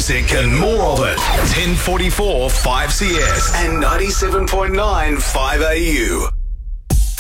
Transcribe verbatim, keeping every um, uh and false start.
music and more of it. ten forty-four five C S and ninety-seven point nine five A U.